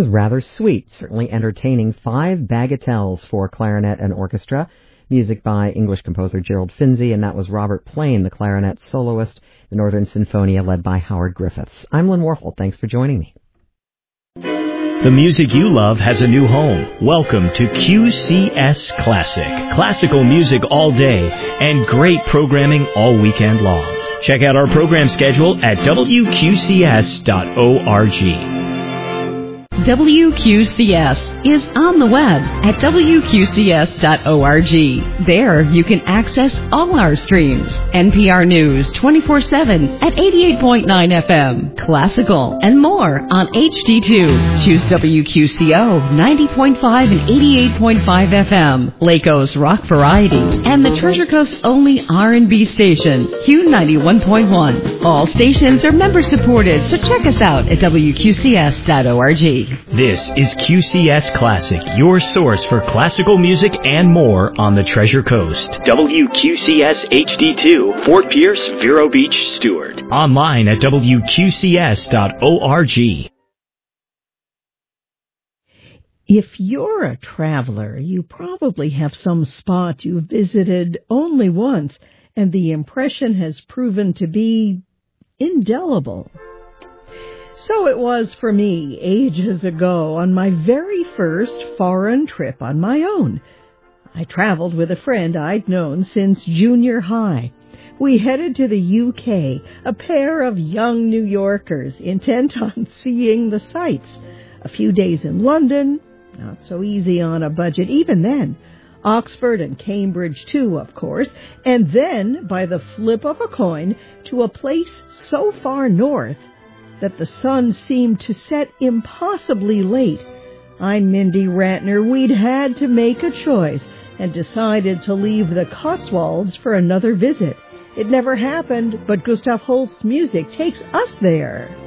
was rather sweet, certainly entertaining. 5 bagatelles for clarinet and orchestra. Music by English composer Gerald Finzi, and that was Robert Plain, the clarinet soloist, the Northern Sinfonia led by Howard Griffiths. I'm Lynn Warhol. Thanks for joining me. The music you love has a new home. Welcome to QCS Classic. Classical music all day and great programming all weekend long. Check out our program schedule at WQCS.org. WQCS is on the web at WQCS.org. There you can access all our streams. NPR News 24/7 at 88.9 FM, classical, and more on HD2. Choose WQCO 90.5 and 88.5 FM, Laco's Rock Variety, and the Treasure Coast's only R&B station, Q91.1. All stations are member supported, so check us out at WQCS.org. This is QCS Classic, your source for classical music and more on the Treasure Coast. WQCS HD2, Fort Pierce, Vero Beach, Stewart. Online at WQCS.org. If you're a traveler, you probably have some spot you visited only once, and the impression has proven to be indelible. So it was for me ages ago on my very first foreign trip on my own. I traveled with a friend I'd known since junior high. We headed to the UK, a pair of young New Yorkers intent on seeing the sights. A few days in London, not so easy on a budget even then. Oxford and Cambridge too, of course, and then, by the flip of a coin, to a place so far north that the sun seemed to set impossibly late. I'm Mindy Ratner. We'd had to make a choice and decided to leave the Cotswolds for another visit. It never happened, but Gustav Holst's music takes us there.